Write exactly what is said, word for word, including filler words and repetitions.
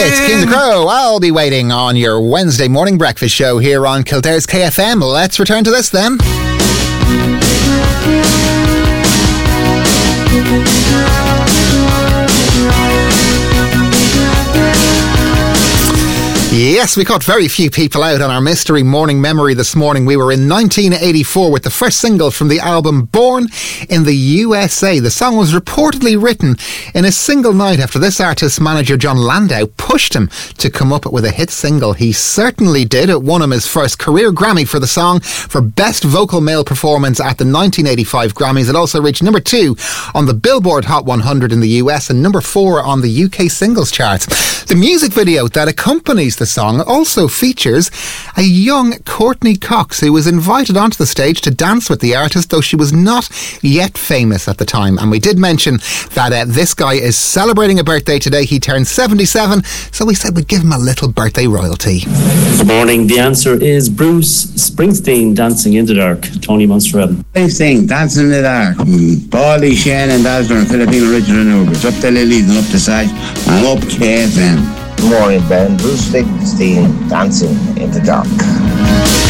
It's King the Crow. I'll be waiting on your Wednesday morning breakfast show here on Kildare's K F M. Let's return to this then. Yes, we caught very few people out on our mystery morning memory this morning. We were in nineteen eighty-four with the first single from the album Born in the U S A. The song was reportedly written in a single night after this artist's manager John Landau pushed him to come up with a hit single. He certainly did. It won him his first career Grammy for the song for Best Vocal Male Performance at the nineteen eighty-five Grammys. It also reached number two on the Billboard Hot one hundred in the U S and number four on the U K singles charts. The music video that accompanies the song also features a young Courtney Cox, who was invited onto the stage to dance with the artist, though she was not yet famous at the time. And we did mention that uh, this guy is celebrating a birthday today. He turned seventy-seven, so we said we'd give him a little birthday royalty. Good morning. The answer is Bruce Springsteen, Dancing in the Dark. Tony Monstrell. Springsteen, Dancing in the Dark. Mm. Paulie, Shane and Dazzler and Filipino Richard and Ubers. Up the Lilies and up the Sash and up K F M. Good morning, Ben. Bruce Springsteen, Dancing in the Dark.